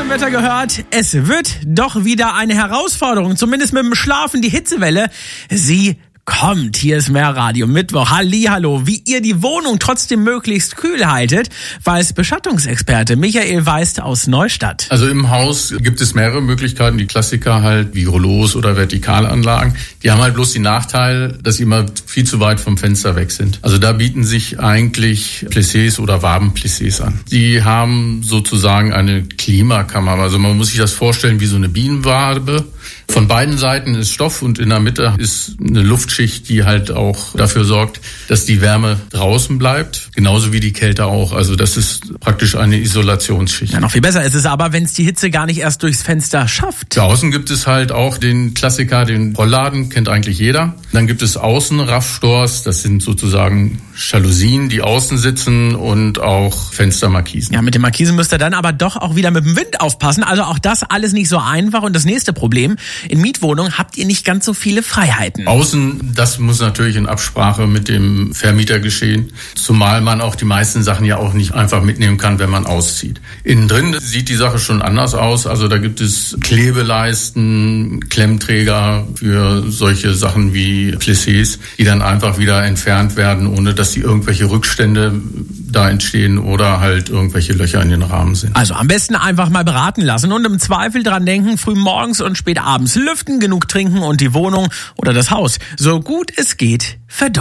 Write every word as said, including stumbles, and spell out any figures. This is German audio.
im Wetter gehört, es wird doch wieder eine Herausforderung, zumindest mit dem Schlafen, die Hitzewelle. Sie kommt. Hier ist Mehrradio Mittwoch. Hallihallo. Wie ihr die Wohnung trotzdem möglichst kühl haltet, weiß Beschattungsexperte Michael Weist aus Neustadt. Also im Haus gibt es mehrere Möglichkeiten. Die Klassiker halt wie Rollos oder Vertikalanlagen. Die haben halt bloß den Nachteil, dass sie immer viel zu weit vom Fenster weg sind. Also da bieten sich eigentlich Plissés oder Wabenplissés an. Die haben sozusagen eine Klimakammer. Also man muss sich das vorstellen wie so eine Bienenwabe. Von beiden Seiten ist Stoff und in der Mitte ist eine Luftschicht, die halt auch dafür sorgt, dass die Wärme draußen bleibt. Genauso wie die Kälte auch. Also das ist praktisch eine Isolationsschicht. Ja, noch viel besser ist es aber, wenn es die Hitze gar nicht erst durchs Fenster schafft. Draußen gibt es halt auch den Klassiker, den Rollladen, kennt eigentlich jeder. Dann gibt es außen Raffstores, das sind sozusagen Jalousien, die außen sitzen und auch Fenstermarkisen. Ja, mit den Markisen müsst ihr dann aber doch auch wieder mit dem Wind aufpassen. Also auch das alles nicht so einfach. Und das nächste Problem, in Mietwohnungen habt ihr nicht ganz so viele Freiheiten. Außen, das muss natürlich in Absprache mit dem Vermieter geschehen. Zumal man auch die meisten Sachen ja auch nicht einfach mitnehmen kann, wenn man auszieht. Innen drin sieht die Sache schon anders aus. Also da gibt es Klebeleisten, Klemmträger für solche Sachen wie Plissés, die dann einfach wieder entfernt werden, ohne dass die irgendwelche Rückstände da entstehen oder halt irgendwelche Löcher in den Rahmen sind. Also am besten einfach mal beraten lassen und im Zweifel dran denken, früh morgens und spät abends lüften, genug trinken und die Wohnung oder das Haus so gut es geht verdunkeln.